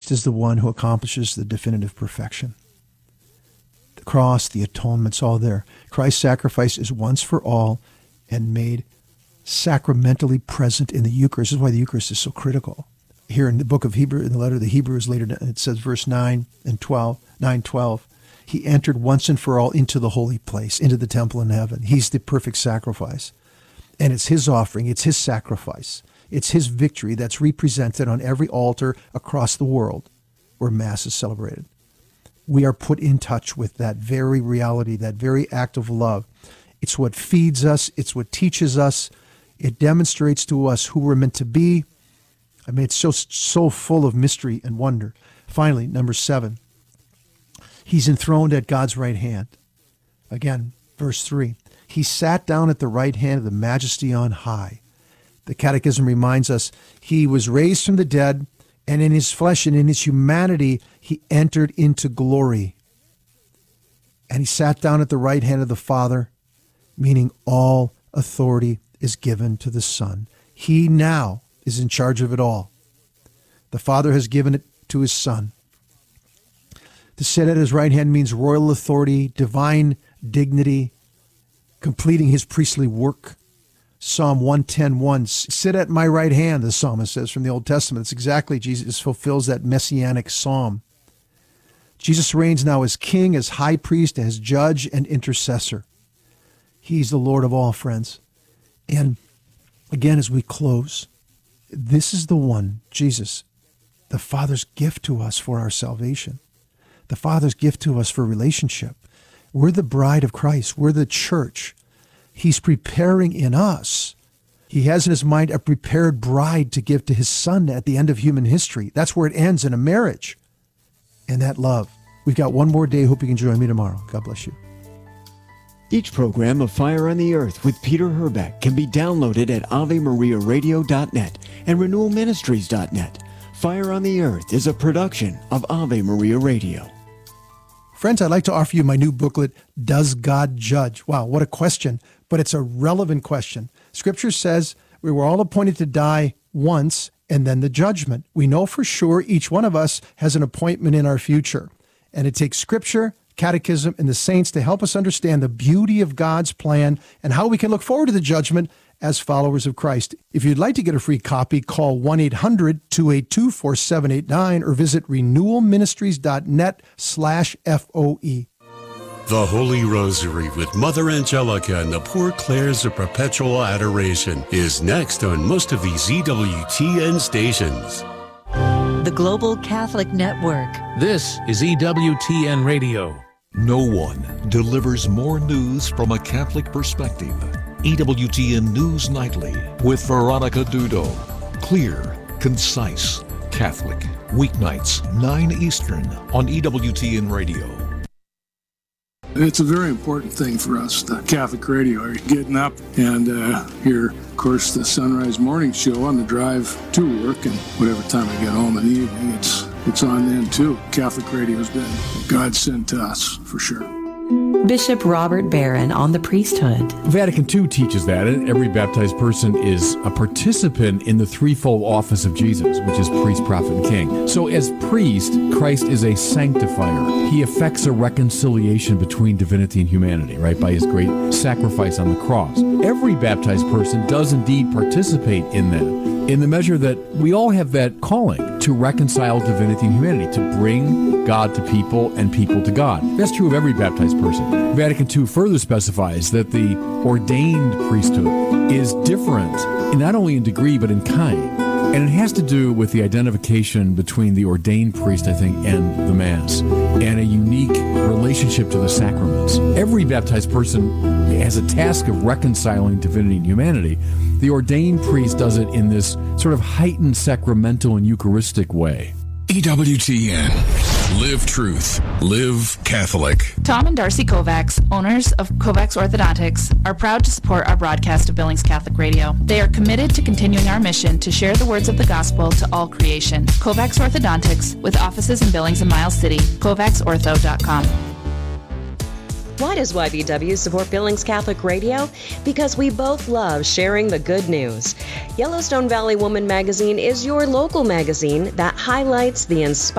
Christ is the one who accomplishes the definitive perfection. The cross, the atonement's all there. Christ's sacrifice is once for all and made sacramentally present in the Eucharist. This is why the Eucharist is so critical. Here in the book of Hebrew, in the letter of the Hebrews, later it says verse 9:12, he entered once and for all into the holy place, into the temple in heaven. He's the perfect sacrifice. And it's his offering, it's his sacrifice, it's his victory that's represented on every altar across the world where Mass is celebrated. We are put in touch with that very reality, that very act of love. It's what feeds us, it's what teaches us, it demonstrates to us who we're meant to be. I mean, it's so full of mystery and wonder. Finally, number 7, he's enthroned at God's right hand. Again, verse 3, he sat down at the right hand of the Majesty on high. The Catechism reminds us he was raised from the dead, and in his flesh and in his humanity, he entered into glory. And he sat down at the right hand of the Father, meaning all authority is given to the Son. He now is in charge of it all. The Father has given it to his Son. To sit at his right hand means royal authority, divine dignity, completing his priestly work. Psalm 110:1, sit at my right hand, the psalmist says from the Old Testament. It's exactly, Jesus fulfills that messianic psalm. Jesus reigns now as king, as high priest, as judge and intercessor. He's the Lord of all, friends. And again, as we close, this is the one, Jesus, the Father's gift to us for our salvation, the Father's gift to us for relationship. We're the bride of Christ. We're the church. He's preparing in us. He has in his mind a prepared bride to give to his Son at the end of human history. That's where it ends, in a marriage. And that love. We've got one more day. Hope you can join me tomorrow. God bless you. Each program of Fire on the Earth with Peter Herbeck can be downloaded at AveMariaRadio.net and RenewalMinistries.net. Fire on the Earth is a production of Ave Maria Radio. Friends, I'd like to offer you my new booklet, Does God Judge? Wow, what a question, but it's a relevant question. Scripture says we were all appointed to die once and then the judgment. We know for sure each one of us has an appointment in our future. And it takes Scripture, Catechism, and the saints to help us understand the beauty of God's plan and how we can look forward to the judgment as followers of Christ. If you'd like to get a free copy, call 1-800-282-4789 or visit renewalministries.net/FOE. The Holy Rosary with Mother Angelica and the Poor Clares of Perpetual Adoration is next on most of these EWTN stations. The Global Catholic Network. This is EWTN Radio. No one delivers more news from a Catholic perspective. EWTN News Nightly with Veronica Dudo. Clear, concise, Catholic. Weeknights, 9 Eastern on EWTN Radio. It's a very important thing for us, the Catholic radio. You're getting up and hear, of course, the Sunrise Morning Show on the drive to work, and whatever time I get home in the evening, it's on then too. Catholic radio's been God sent to us, for sure. Bishop Robert Barron on the priesthood. Vatican II teaches that every baptized person is a participant in the threefold office of Jesus, which is priest, prophet, and king. So as priest, Christ is a sanctifier. He effects a reconciliation between divinity and humanity, right, by his great sacrifice on the cross. Every baptized person does indeed participate in that, in the measure that we all have that calling to reconcile divinity and humanity, to bring God to people and people to God. That's true of every baptized person. Vatican II further specifies that the ordained priesthood is different, not only in degree, but in kind. And it has to do with the identification between the ordained priest, I think, and the Mass, and a unique relationship to the sacraments. Every baptized person has a task of reconciling divinity and humanity. The ordained priest does it in this sort of heightened sacramental and Eucharistic way. EWTN. Live truth. Live Catholic. Tom and Darcy Kovacs, owners of Kovacs Orthodontics, are proud to support our broadcast of Billings Catholic Radio. They are committed to continuing our mission to share the words of the gospel to all creation. Kovacs Orthodontics, with offices in Billings and Miles City. KovacsOrtho.com. Why does YBW support Billings Catholic Radio? Because we both love sharing the good news. Yellowstone Valley Woman Magazine is your local magazine that highlights the inspiring